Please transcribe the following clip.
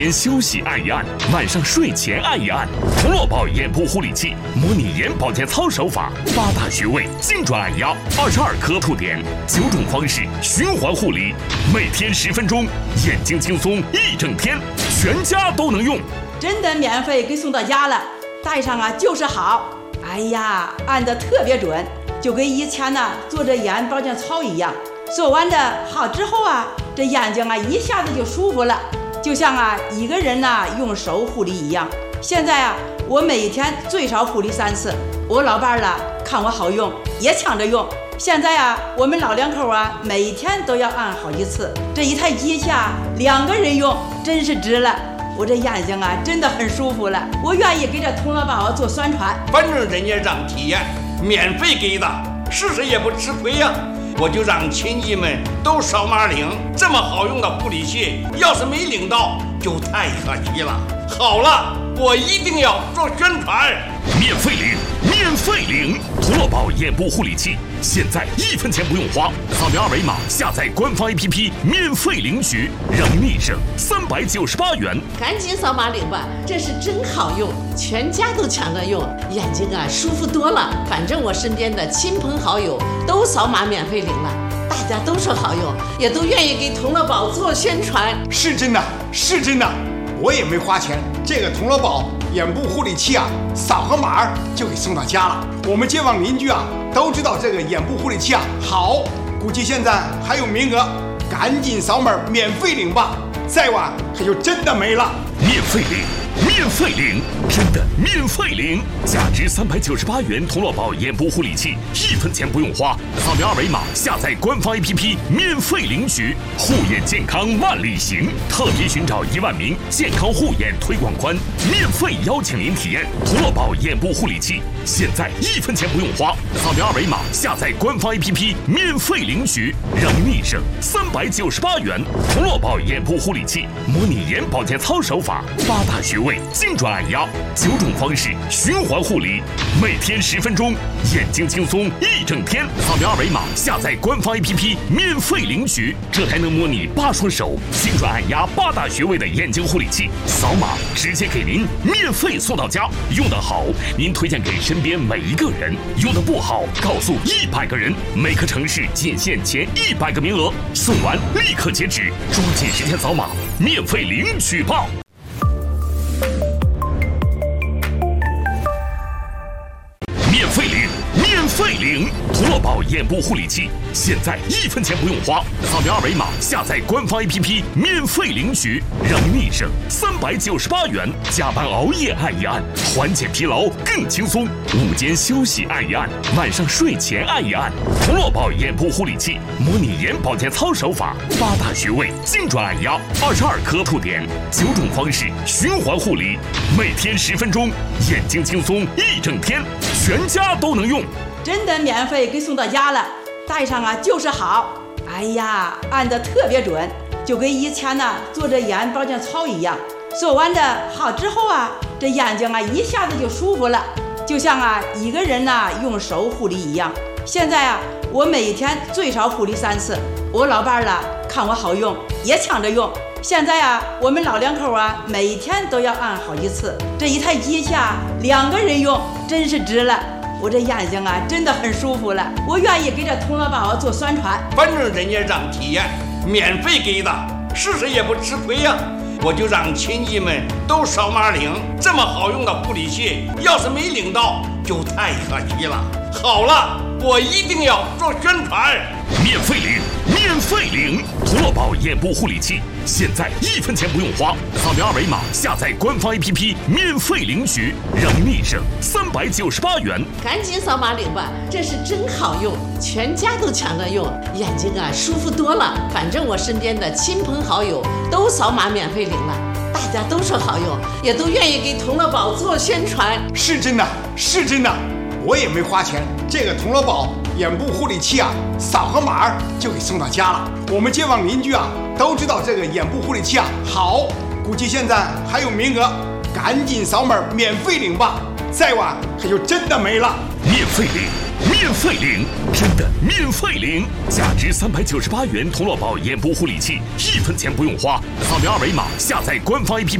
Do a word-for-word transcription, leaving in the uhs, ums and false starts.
天休息按一按，晚上睡前按一按。铜锣宝眼部护理器，模拟眼保健操手法，八大穴位精准按压，二十二颗凸点，九种方式循环护理，每天十分钟，眼睛轻松一整天，全家都能用。 真的免费给送到家了，戴上啊就是好。哎呀，按得特别准，就跟以前呢做这眼保健操一样。做完的好之后啊，这眼睛啊一下子就舒服了。就像啊一个人呐用手护理一样。现在啊我每天最少护理三次，我老伴儿了看我好用也抢着用。现在啊我们老两口啊每天都要按好几次，这一台机下两个人用真是值了。我这眼睛啊真的很舒服了，我愿意给这铜锣宝做宣传。 反正人家让体验免费给的，试试也不吃亏呀。我就让亲戚们都扫码领，这么好用的护理器，要是没领到就太可惜了。好了，我一定要做宣传， 免费领，免费领铜锣宝眼部护理器，现在一分钱不用花，扫描二维码下载官方 A P P 免费领取，让你省三百九十八元。 赶紧扫码领吧，这是真好用，全家都抢着用，眼睛啊舒服多了。反正我身边的亲朋好友都扫码免费领了，大家都说好用，也都愿意给铜锣宝做宣传。 是真的，是真的，我也没花钱，这个铜锣宝眼部护理器啊，扫个码就给送到家了。我们街坊邻居啊都知道这个眼部护理器啊好，估计现在还有名额，赶紧扫码免费领吧，再晚可就真的没了。 免费领，免费领，真的免费领！价值三百九十八元铜锣宝眼部护理器，一分钱不用花，扫描二维码下载官方 A P P 免费领取。护眼健康万里行，特别寻找一万名健康护眼推广官，免费邀请您体验铜锣宝眼部护理器，现在一分钱不用花，扫描二维码下载官方 A P P 免费领取，让你省三百九十八元。铜锣宝眼部护理器，模拟眼保健操手法，八大穴位精准按压，九种方式循环护理，每天十分钟，眼睛轻松一整天。扫描二维码下载官方 A P P 免费领取，这台能模拟八双手精准按压八大穴位的眼睛护理器，扫码直接给您免费送到家。用得好，您推荐给身边每一个人；用得不好，告诉一百个人。每个城市仅限前一百个名额，送完立刻截止，抓紧时间扫码，免费领取吧。免费领，免费领铜锣宝眼部护理器，现在一分钱不用花，扫描二维码下载官方 A P P 免费领取，让你省三百九十八元。加班熬夜按一按，缓解疲劳更轻松；午间休息按一按，晚上睡前按一按。铜锣宝眼部护理器，模拟眼保健操手法，八大穴位精准按压，二十二颗凸点，九种方式循环护理，每天十分钟，眼睛轻松一整天，全家都能用。 真的免费给送到家了，戴上啊就是好。哎呀，按得特别准，就跟以前呢做这眼保健操一样。做完的好之后啊，这眼睛啊一下子就舒服了，就像啊一个人呐用手护理一样。现在啊我每天最少护理三次，我老伴儿了看我好用也抢着用。现在啊我们老两口啊每天都要按好几次，这一台机下两个人用真是值了。我这眼睛啊真的很舒服了，我愿意给这铜锣宝做宣传。 反正人家让体验免费给的，试试也不吃亏呀。我就让亲戚们都扫码领，这么好用的护理器，要是没领到就太可惜了。好了，我一定要做宣传， 免费领，免费领铜锣宝眼部护理器，现在一分钱不用花，扫描二维码下载官方 A P P 免费领取，让你省三百九十八元。 赶紧扫码领吧，这是真好用，全家都抢着用，眼睛啊舒服多了。反正我身边的亲朋好友都扫码免费领了，大家都说好用，也都愿意给铜锣宝做宣传。 是真的，是真的，我也没花钱，这个铜锣宝眼部护理器啊，扫个码就给送到家了。我们街坊邻居啊都知道这个眼部护理器啊好，估计现在还有名额，赶紧扫码免费领吧，再晚可就真的没了。 免费领， 免费领，真的免费领！价值三百九十八元铜锣宝眼部护理器，一分钱不用花，扫描二维码下载官方 A P P。